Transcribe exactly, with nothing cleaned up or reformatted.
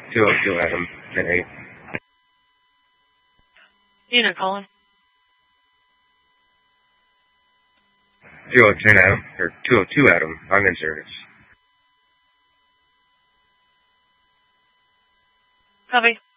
two oh two Adam, ten eight. Unit calling. two oh ten Adam, or two oh two Adam, I'm in service. Copy.